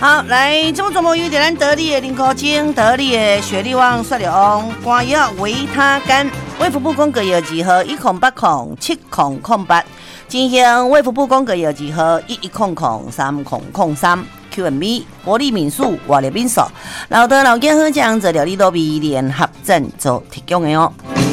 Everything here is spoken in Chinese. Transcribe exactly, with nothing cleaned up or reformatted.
好，来，这么琢磨有点咱得力的林口精、得力的雪力旺、雪力旺、肝药维他甘、卫福部公告药字号一空八空七空空八，进行卫福部公告药字号一一空空三空空三 Q M B 活力民宿、活力民宿，老的老健好酱做料理都比联合赞助提供的哦。